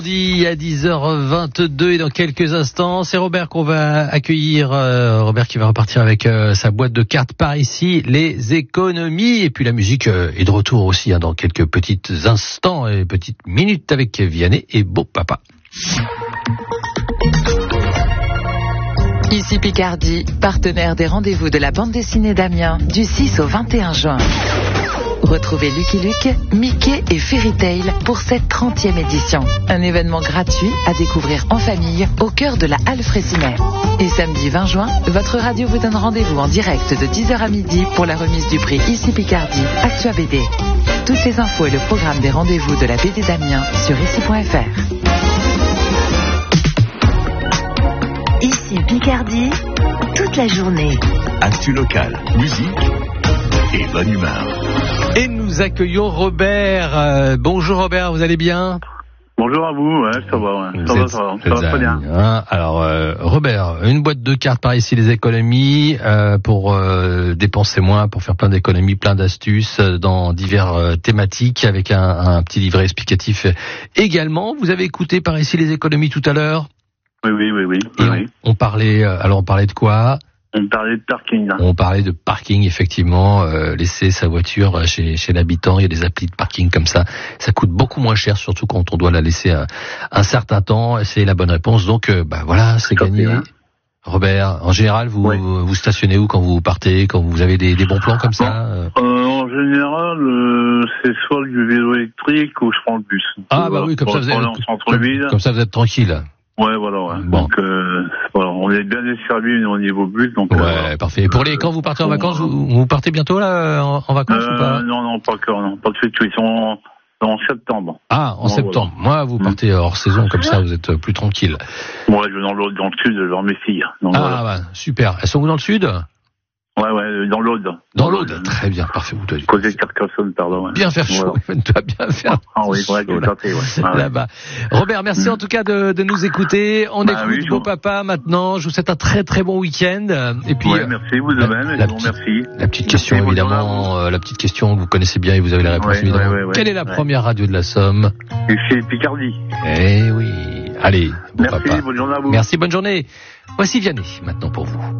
À 10h22 et dans quelques instants, c'est Robert qu'on va accueillir. Robert qui va repartir avec sa boîte de cartes par ici, les économies. Et puis la musique est de retour aussi dans quelques petits instants et petites minutes avec Vianney et Beau Papa. Ici Picardie, partenaire des rendez-vous de la bande dessinée d'Amiens du 6 au 21 juin. Retrouvez Lucky Luke, Mickey et Fairy Tail pour cette 30e édition. Un événement gratuit à découvrir en famille au cœur de la Halle Fraissinet. Et samedi 20 juin, votre radio vous donne rendez-vous en direct de 10h à midi pour la remise du prix Ici Picardie, Actua BD. Toutes les infos et le programme des rendez-vous de la BD d'Amiens sur ici.fr. Ici Picardie, toute la journée. Actu locale, musique et bonne humeur. Et nous accueillons Robert. Bonjour Robert, vous allez bien ? Bonjour à vous, ouais, ça va, ouais. Ça va très bien. Alors Robert, une boîte de cartes par ici, les économies, pour dépenser moins, pour faire plein d'économies, plein d'astuces dans divers thématiques, avec un petit livret explicatif également. Vous avez écouté par ici les économies tout à l'heure ? Oui. On parlait de quoi ? On parlait de parking. On parlait de parking, effectivement, laisser sa voiture chez l'habitant. Il y a des applis de parking comme ça. Ça coûte beaucoup moins cher, surtout quand on doit la laisser un certain temps. C'est la bonne réponse. Donc, voilà, c'est gagné. Robert, en général, vous stationnez où quand vous partez, quand vous avez des bons plans comme ça En général, c'est soit du vélo électrique ou je prends le bus. Oui, comme ça vous êtes tranquille. Ouais, voilà. Bon. Donc, on est bien desservis au niveau bus. Donc, parfait. Et quand vous partez en vacances, vous partez bientôt là en vacances ou pas ? Non, pas encore. Non. Pas de suite. Ils sont en septembre. Ah, en septembre. Moi, vous partez hors saison comme ça, vous êtes plus tranquille. Moi, je vais dans le sud, vers mes filles. Donc, super. Elles sont où dans le sud ? Ouais, dans l'Aude. Dans l'Aude, très bien, parfait. Côté de Carcassonne, pardon. Ouais. Bien faire chaud, tu dois bien faire chaud, là-bas. Robert, merci en tout cas de nous écouter. On écoute Beau Papa maintenant. Je vous souhaite un très très bon week-end. Et puis, merci, vous de même. Merci. La petite question, évidemment, la petite question que vous connaissez bien et vous avez la réponse, évidemment. Quelle est la première radio de la Somme ? C'est Picardie. Eh oui. Allez, Beau Papa. Merci, bonne journée à vous. Merci, bonne journée. Voici Vianney, maintenant pour vous.